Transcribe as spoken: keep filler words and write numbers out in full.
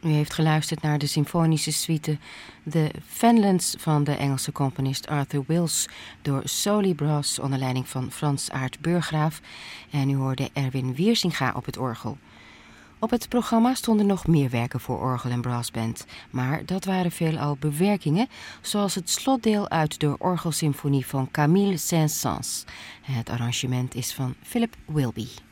U heeft geluisterd naar de symfonische suite The Fenlands van de Engelse componist Arthur Wills door Soli Brass onder leiding van Frans Aert Burggraaf. En u hoorde Erwin Wiersinga op het orgel. Op het programma stonden nog meer werken voor orgel en brassband, maar dat waren veelal bewerkingen, zoals het slotdeel uit de orgelsymfonie van Camille Saint-Saëns. Het arrangement is van Philip Wilby.